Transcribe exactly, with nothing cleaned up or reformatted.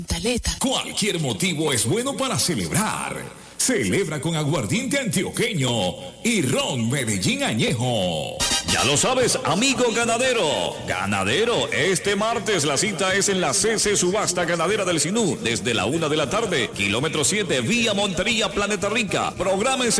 Taleta. Cualquier motivo es bueno para celebrar. Celebra con aguardiente antioqueño y ron Medellín añejo. Ya lo sabes, amigo ganadero. Ganadero, este martes la cita es en la C C Subasta Ganadera del Sinú, desde la una de la tarde, kilómetro siete, vía Montería, Planeta Rica. Prográmese